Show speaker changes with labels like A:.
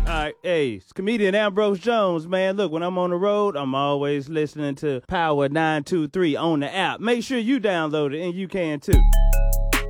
A: right, hey, it's comedian Ambrose Jones, man. Look, when I'm on the road, I'm always listening to Power 923 on the app. Make sure you download it, and you can too.